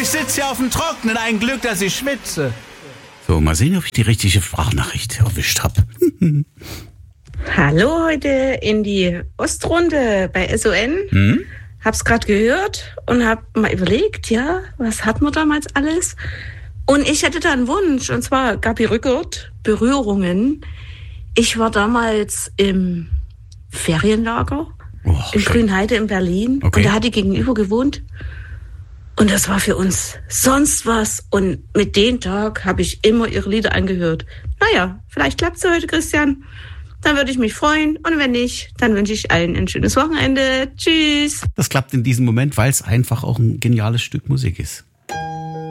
ich sitze hier auf dem Trockenen, ein Glück, dass ich schwitze. So, mal sehen, ob ich die richtige Sprachnachricht erwischt habe. Hallo, heute in die Ostrunde bei SON. Hab's gerade gehört und hab mal überlegt, ja, was hatten wir damals alles? Und ich hätte da einen Wunsch, und zwar Gabi Rückert, Berührungen. Ich war damals im Ferienlager in Grünheide in Berlin. Okay. Und da hat die gegenüber gewohnt. Und das war für uns sonst was. Und mit dem Tag habe ich immer ihre Lieder angehört. Naja, vielleicht klappt's ja heute, Christian. Dann würde ich mich freuen. Und wenn nicht, dann wünsche ich allen ein schönes Wochenende. Tschüss. Das klappt in diesem Moment, weil es einfach auch ein geniales Stück Musik ist.